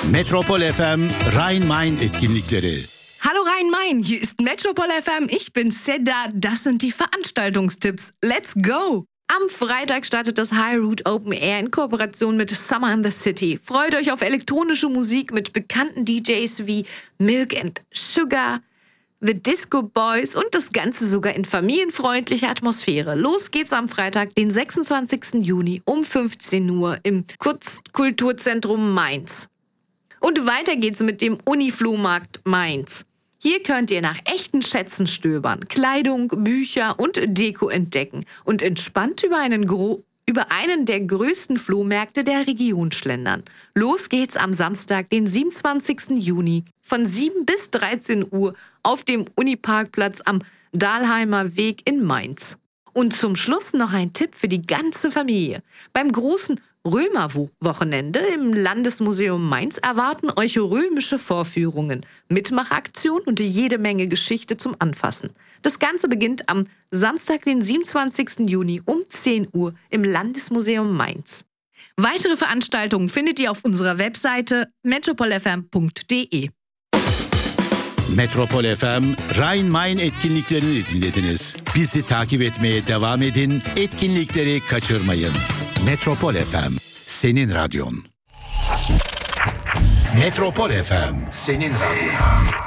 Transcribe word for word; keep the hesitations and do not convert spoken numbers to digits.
Metropol F M Rhein-Main etkinlikleri. Hallo Rhein-Main, hier ist Metropol F M, ich bin Seda, das sind die Veranstaltungstipps. Let's go! Am Freitag startet das High Root Open Air in Kooperation mit Summer in the City. Freut euch auf elektronische Musik mit bekannten D Js wie Milk and Sugar, The Disco Boys und das Ganze sogar in familienfreundlicher Atmosphäre. Los geht's am Freitag, den sechsundzwanzigsten Juni um fünfzehn Uhr im Kunstkulturzentrum Mainz. Und weiter geht's mit dem Uni-Flohmarkt Mainz. Hier könnt ihr nach echten Schätzen stöbern, Kleidung, Bücher und Deko entdecken und entspannt über einen, Gro- über einen der größten Flohmärkte der Region schlendern. Los geht's am Samstag, den siebenundzwanzigsten Juni von sieben bis dreizehn Uhr auf dem Uniparkplatz am Dahlheimer Weg in Mainz. Und zum Schluss noch ein Tipp für die ganze Familie. Beim großen Römerwochenende im Landesmuseum Mainz erwarten euch römische Vorführungen, Mitmachaktionen und jede Menge Geschichte zum Anfassen. Das Ganze beginnt am Samstag, den siebenundzwanzigsten Juni um zehn Uhr im Landesmuseum Mainz. Weitere Veranstaltungen findet ihr auf unserer Webseite metropol f m punkt d e. Metropol F M Rhein-Main etkinliklerini dinlediniz. Bizi takip etmeye devam edin, etkinlikleri kaçırmayın. Metropol F M, senin radyon. Metropol F M, senin radyon.